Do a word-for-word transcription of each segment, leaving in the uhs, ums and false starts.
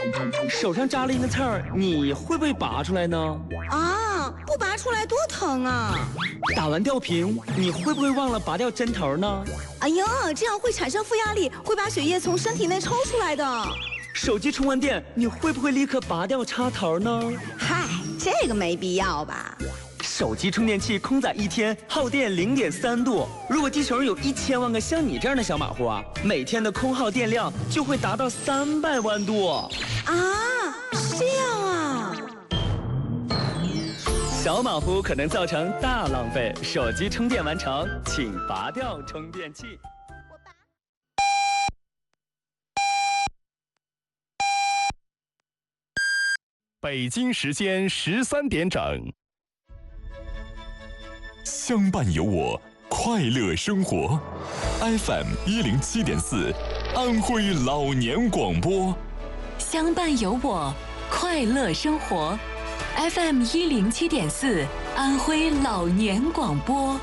手上扎了一根刺儿，你会不会拔出来呢？ 啊，不拔出来多疼啊！ 打完吊瓶，你会不会忘了拔掉针头呢？ 哎呀，这样会产生负压力，会把血液从身体内抽出来的。 手机充完电，你会不会立刻拔掉插头呢？ 嗨，这个没必要吧。 手机充电器空载一天耗电零点三度，如果地球上有一千万个像你这样的小马虎啊，每天的空耗电量就会达到三百万度。 啊，是这样啊。 小马虎可能造成大浪费，手机充电完成，请拔掉充电器。 北京时间十三点整。相伴有我，快乐生活。F M 一零七点四，安徽老年广播。 相伴有我，快乐生活。F M 一零七点四，安徽老年广播。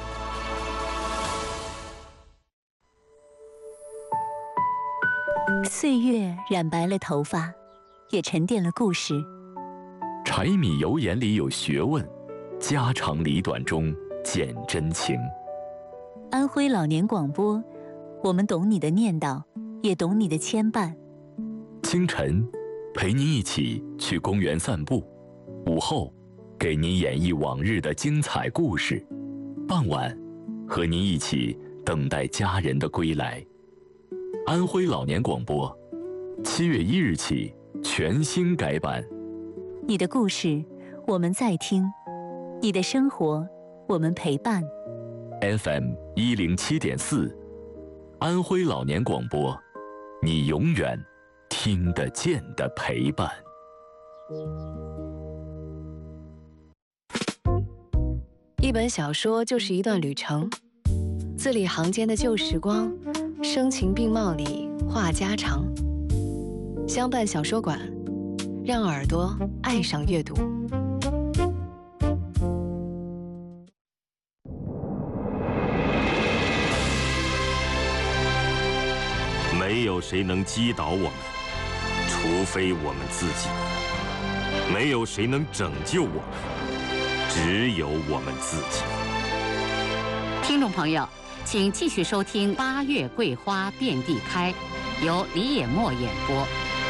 岁月染白了头发，也沉淀了故事。 柴米油盐里有学问，家长里短中见真情。 安徽老年广播，我们懂你的念叨，也懂你的牵绊。 清晨，陪您一起去公园散步；午后，给您演绎往日的精彩故事；傍晚，和您一起等待家人的归来。安徽老年广播，七月一日起全新改版。 你的故事，我们在听；你的生活，我们陪伴。 F M 一零七点四，安徽老年广播，你永远听得见的陪伴。 一本小说就是一段旅程，字里行间的旧时光，声情并茂里话家常。相伴小说馆，让耳朵爱上阅读。 没有谁能击倒我们，除非我们自己；没有谁能拯救我们，只有我们自己。 听众朋友，请继续收听《八月桂花遍地开》，由李野墨演播。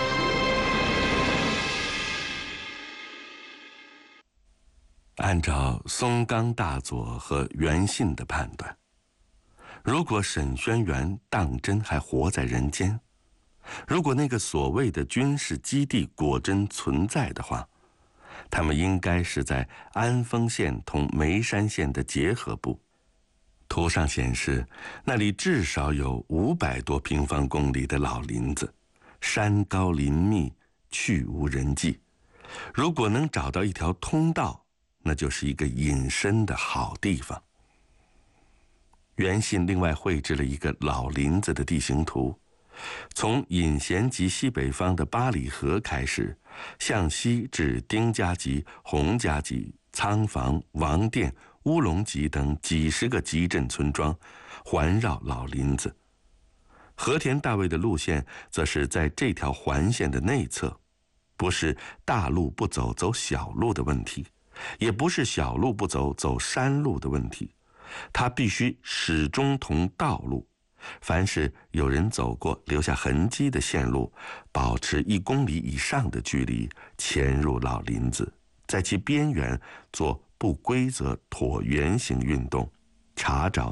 按照松冈大佐和袁信的判断，如果沈轩辕当真还活在人间，如果那个所谓的军事基地果真存在的话，他们应该是在安丰县同眉山县的结合部。图上显示，那里至少有五百多平方公里的老林子，山高林密，去无人迹。如果能找到一条通道，那就是一个隐身的好地方。袁信另外绘制了一个老林子的地形图，从隐贤集西北方的八里河开始，向西至丁家集、洪家集、仓房、王店、乌龙集等几十个集镇村庄，环绕老林子。和田大尉的路线则是在这条环线的内侧，不是大路不走走小路的问题，也不是小路不走走山路的问题，它必须始终同道路，凡是有人走过留下痕迹的线路，保持一公里以上的距离潜入老林子，在其边缘做不规则椭圆形运动，查找